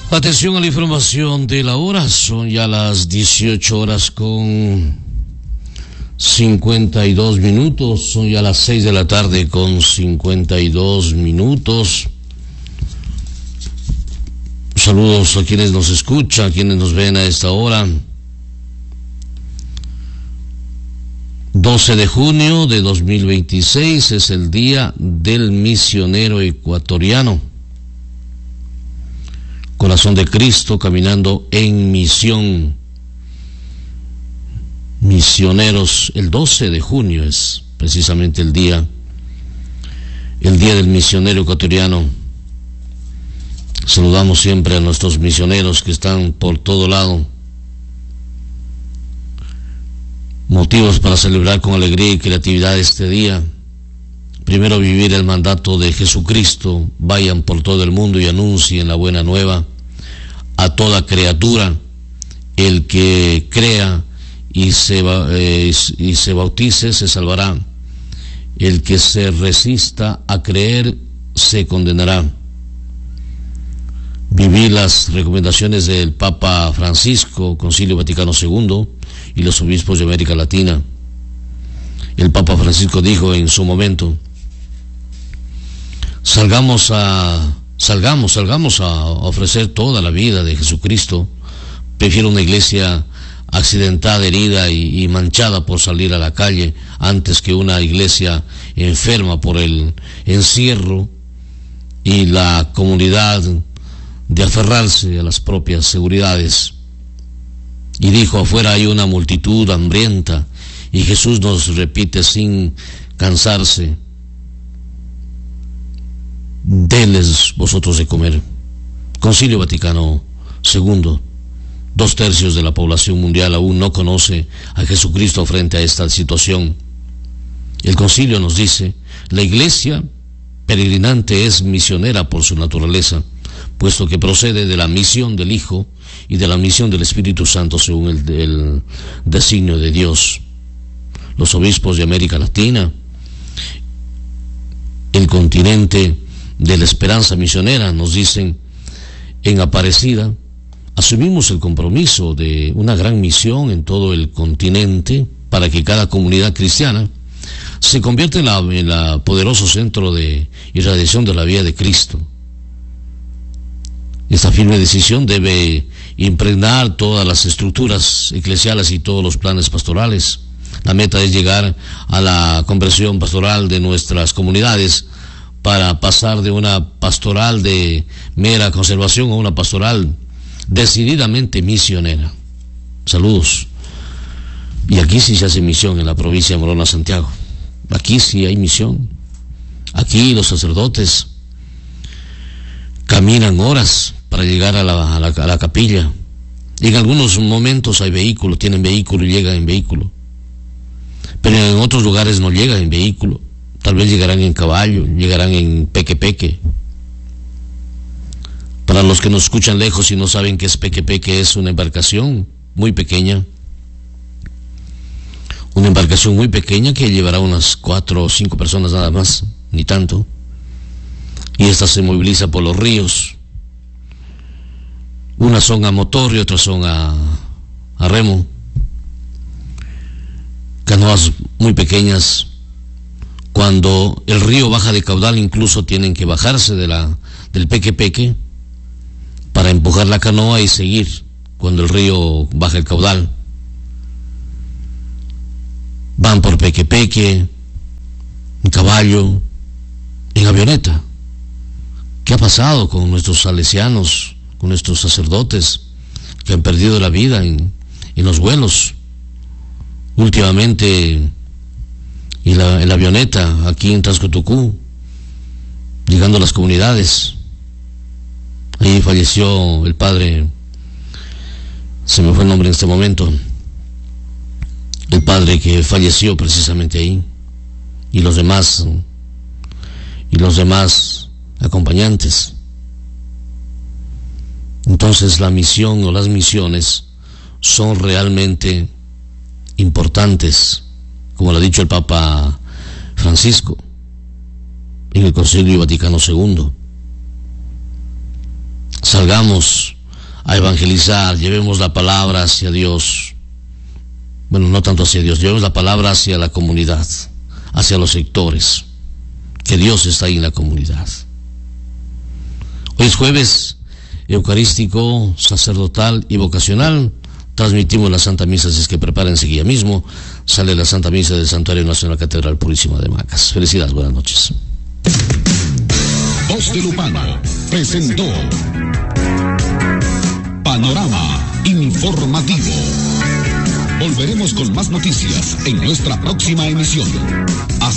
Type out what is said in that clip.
Atención a la información de la hora, son ya las 18 horas con 52 minutos, son ya las 6 de la tarde con 52 minutos. Saludos a quienes nos escuchan, a quienes nos ven a esta hora. 12 de junio de 2026 es el Día del Misionero Ecuatoriano. Corazón de Cristo caminando en misión. Misioneros, el 12 de junio es precisamente el día del misionero ecuatoriano. Saludamos siempre a nuestros misioneros que están por todo lado. Motivos para celebrar con alegría y creatividad este día. Primero, vivir el mandato de Jesucristo: vayan por todo el mundo y anuncien la buena nueva a toda criatura. El que crea y se bautice se salvará. El que se resista a creer se condenará. Vivir las recomendaciones del Papa Francisco, Concilio Vaticano II y los obispos de América Latina. El Papa Francisco dijo en su momento: salgamos a ofrecer toda la vida de Jesucristo. Prefiero una iglesia accidentada, herida y manchada por salir a la calle antes que una iglesia enferma por el encierro y la comunidad de aferrarse a las propias seguridades. Y dijo: afuera hay una multitud hambrienta. Y Jesús nos repite sin cansarse: denles vosotros de comer. Concilio Vaticano II. 2/3 de la población mundial aún no conoce a Jesucristo frente a esta situación. El concilio nos dice: la iglesia peregrinante es misionera por su naturaleza, puesto que procede de la misión del Hijo y de la misión del Espíritu Santo según el designio de Dios. Los obispos de América Latina, el continente de la esperanza misionera, nos dicen: en Aparecida asumimos el compromiso de una gran misión en todo el continente para que cada comunidad cristiana se convierta en la poderoso centro de irradiación de la vida de Cristo. Esta firme decisión debe impregnar todas las estructuras eclesiales y todos los planes pastorales. La meta es llegar a la conversión pastoral de nuestras comunidades para pasar de una pastoral de mera conservación a una pastoral decididamente misionera. Saludos. Y aquí sí se hace misión en la provincia de Morona, Santiago. Aquí sí hay misión. Aquí los sacerdotes caminan horas para llegar a la capilla. Y en algunos momentos hay vehículos, tienen vehículo y llegan en vehículo. Pero en otros lugares no llegan en vehículo. Tal vez llegarán en caballo, llegarán en peque-peque. Para los que nos escuchan lejos y no saben qué es peque-peque, es una embarcación muy pequeña. Una embarcación muy pequeña que llevará unas 4 o 5 personas nada más, ni tanto. Y esta se moviliza por los ríos. Unas son a motor y otras son a remo. Canoas muy pequeñas. Cuando el río baja de caudal, incluso tienen que bajarse del peque-peque para empujar la canoa y seguir cuando el río baja el caudal. Van por peque-peque, en caballo, en avioneta. ¿Qué ha pasado con nuestros salesianos, con nuestros sacerdotes que han perdido la vida en los vuelos? Últimamente, y la avioneta aquí en Trascotucú, llegando a las comunidades. Ahí falleció el padre, se me fue el nombre en este momento, el padre que falleció precisamente ahí, y los demás acompañantes. Entonces la misión o las misiones son realmente importantes, como lo ha dicho el Papa Francisco en el Concilio Vaticano II. Salgamos a evangelizar, llevemos la palabra hacia Dios. Bueno, no tanto hacia Dios, llevemos la palabra hacia la comunidad, hacia los sectores, que Dios está ahí en la comunidad. Hoy es jueves eucarístico, sacerdotal y vocacional. Transmitimos la Santa Misa, si es que prepárense guía mismo. Sale la Santa Misa del Santuario Nacional Catedral Purísima de Macas. Felicidades, buenas noches. Voz de Lupano presentó Panorama Informativo. Volveremos con más noticias en nuestra próxima emisión. Hasta